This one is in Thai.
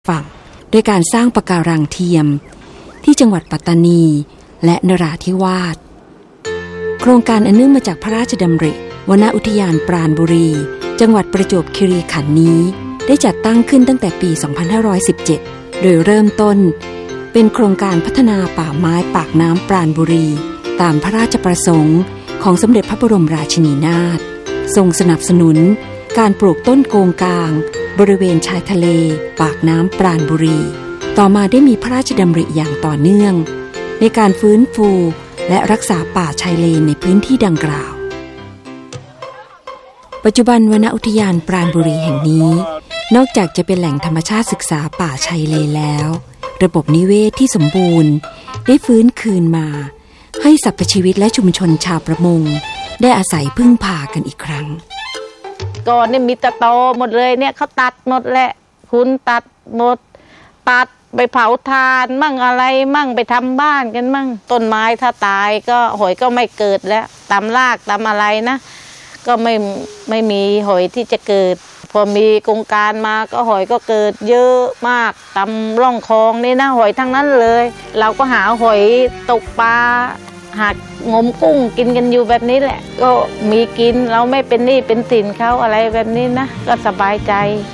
ฝั่งโดยการสร้างปะการังเทียมที่จังหวัดปัตตานีและนราธิวาสโครงการอันเนื่องมาจากพระราชดำริวนอุทยานปราณบุรีจังหวัดประจวบคีรีขันธ์นี้ได้จัดตั้งขึ้นตั้งแต่ปี 2517 โดยเริ่มต้นเป็นโครงการพัฒนาป่าไม้ปากน้ำปราณบุรีตามพระราชประสงค์ของสมเด็จพระบรมราชินีนาถทรงสนับสนุนการปลูกต้นโกงกางบริเวณชายทะเลปากน้ำปราณบุรีต่อมาได้มีพระราชดำริอย่างต่อเนื่องในการฟื้นฟูและรักษาป่าชายเลนในพื้นที่ดังกล่าวปัจจุบันวนอุทยานปราณบุรีแห่งนี้นอกจากจะเป็นแหล่งธรรมชาติศึกษาป่าชายเลนแล้วระบบนิเวศที่สมบูรณ์ได้ฟื้นคืนมาให้สรรพชีวิตและชุมชนชาวประมงได้อาศัยพึ่งพากันอีกครั้งก่อนนี่มีตะตอหมดเลยเนี่ยเขาตัดหมดแหละคุณตัดหมดตัดไปเผาทานมั่งอะไรมั่งไปทำบ้านกันมั่งต้นไม้ถ้าตายก็หอยก็ไม่เกิดแล้วตามรากตามอะไรนะก็ไม่มีหอยที่จะเกิดพอมีโครงการมาก็หอยก็เกิดเยอะมากตามร่องคลองนี่นะหอยทั้งนั้นเลยเราก็หาหอยตกปลาหางมกุ้งกินกันอยู่แบบนี้แหละก็มีกินเราไม่เป็นหนี้เป็นสินเขาอะไรแบบนี้นะก็สบายใจ